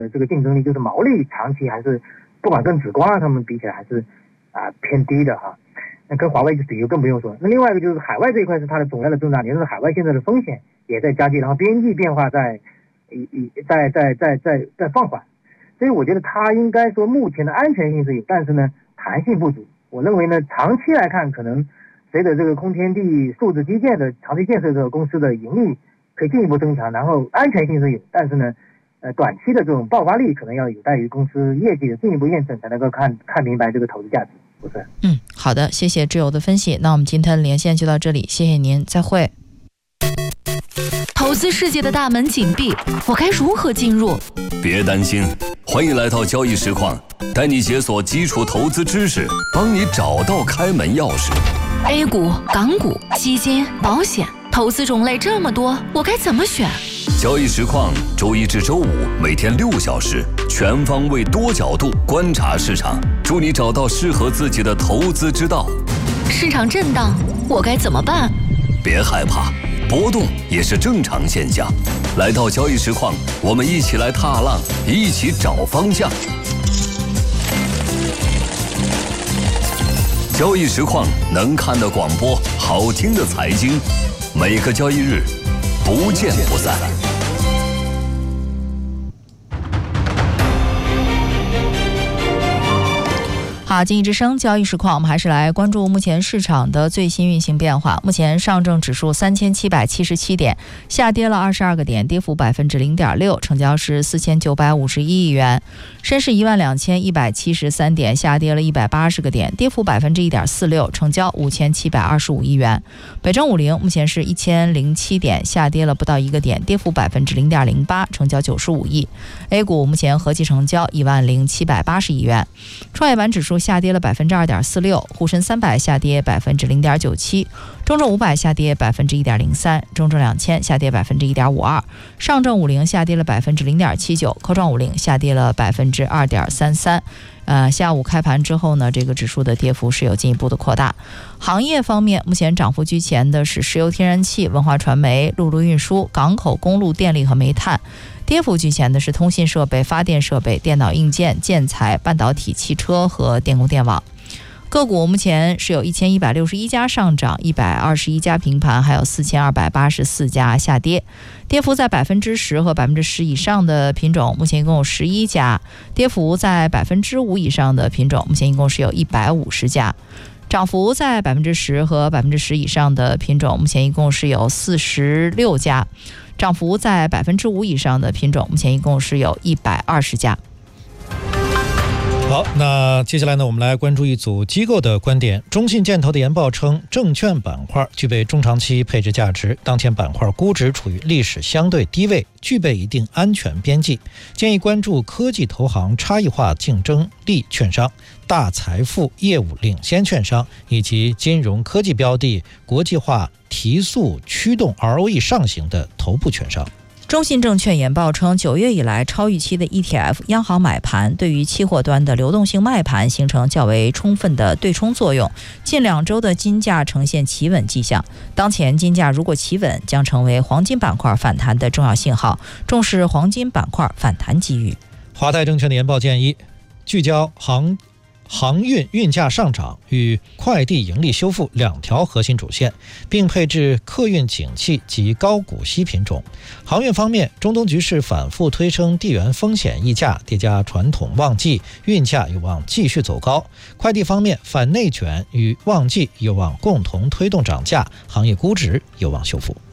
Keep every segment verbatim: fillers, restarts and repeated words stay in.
这个竞争力就是毛利长期还是不管跟紫光啊他们比起来还是啊偏低的哈。那跟华为比就更不用说。那另外一个就是海外这一块是它的总量的增长，也就是海外现在的风险也在加剧，然后边际变化在一一在在在在在放缓。所以我觉得它应该说目前的安全性是有，但是呢弹性不足。我认为呢长期来看，可能随着这个空天地数字基建的长期建设的公司的盈利可以进一步增强，然后安全性是有，但是呢呃短期的这种爆发力可能要有待于公司业绩的进一步验证，才能够看看明白这个投资价值。不是， 嗯，好的，谢谢挚友的分析。那我们今天的连线就到这里，谢谢您，再会。 投资世界的大门紧闭，我该如何进入？ 别担心，欢迎来到交易实况，带你解锁基础投资知识，帮你找到开门钥匙。 A 股、港股、基金、保险，投资种类这么多，我该怎么选？ 交易实况周一至周五每天六小时，全方位多角度观察市场，助你找到适合自己的投资之道。 市场震荡，我该怎么办？ 别害怕，波动也是正常现象。来到交易实况，我们一起来踏浪，一起找方向。交易实况能看的广播，好听的财经，每个交易日不见不散。 好，经济之声交易实况，我们还是来关注目前市场的最新运行变化。目前上证指数三千七百七十七点，下跌了二十二个点，跌幅百分之零点六，成交是四千九百五十一亿元。深市一万两千一百七十三点，下跌了一百八十个点，跌幅百分之一点四六，成交五千七百二十五亿元。北证五零目前是一千零七点，下跌了不到一个点，跌幅百分之零点零八，成交九十五亿。A 股目前合计成交一万零七百八十亿元。创业板指数下跌了百分之二点四六，沪深三百下跌百分之零点九七，中证五百下跌百分之一点零三，中证两千下跌百分之一点五二，上证五零下跌了百分之零点七九，科创五零下跌了百分之二点三三。呃，下午开盘之后呢，这个指数的跌幅是有进一步的扩大。行业方面，目前涨幅居前的是石油天然气、文化传媒、陆路运输、港口公路电力和煤炭。跌幅居前的是通信设备、发电设备、电脑硬件、建材、半导体、汽车和电工电网。个股目前是有一千一百六十一家上涨，一百二十一家平盘，还有四千二百八十四家下跌。跌幅在百分之十和百分之十以上的品种，目前一共有十一家；跌幅在百分之五以上的品种，目前一共是有一百五十家。涨幅在百分之十和百分之十以上的品种，目前一共是有四十六家；涨幅在百分之五以上的品种，目前一共是有一百二十家。 好，那接下来呢，我们来关注一组机构的观点。中信建投的研报称，证券板块具备中长期配置价值，当前板块估值处于历史相对低位，具备一定安全边际，建议关注科技投行差异化竞争力券商、大财富业务领先券商以及金融科技标的国际化提速驱动 R O E 上行的头部券商。 中信证券研报称，九月以来超预期的 E T F 央行买盘对于期货端的流动性卖盘形成较为充分的对冲作用，近两周的金价呈现企稳迹象。当前金价如果企稳，将成为黄金板块反弹的重要信号，重视黄金板块反弹机遇。 华泰证券的研报建议，聚焦航航运运价上涨与快递盈利修复两条核心主线，并配置客运景气及高股息品种。航运方面，中东局势反复推升地缘风险溢价，叠加传统旺季，运价有望继续走高。快递方面，反内卷与旺季有望共同推动涨价，行业估值有望修复。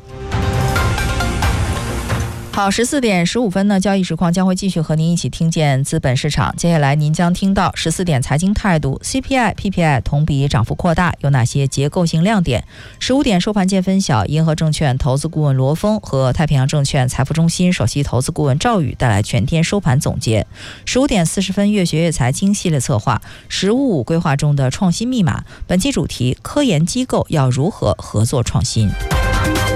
好，十四点十五分呢，交易实况将会继续和您一起听见资本市场。接下来您将听到十四点财经态度 ，C P I、P P I 同比涨幅扩大，有哪些结构性亮点？十五点收盘见分晓，银河证券投资顾问罗峰和太平洋证券财富中心首席投资顾问赵宇带来全天收盘总结。十五点四十分，越学越财经系列策划，十五五规划中的创新密码，本期主题：科研机构要如何合作创新？